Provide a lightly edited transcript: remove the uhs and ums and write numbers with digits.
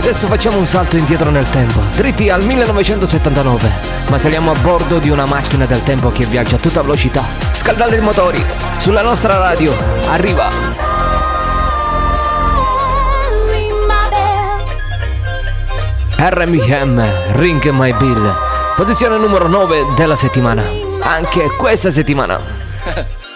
Adesso facciamo un salto indietro nel tempo, dritti al 1979, ma saliamo a bordo di una macchina del tempo che viaggia a tutta velocità. Scaldando i motori, sulla nostra radio, arriva R.M.M. Ring My Bill, posizione numero 9 della settimana, anche questa settimana.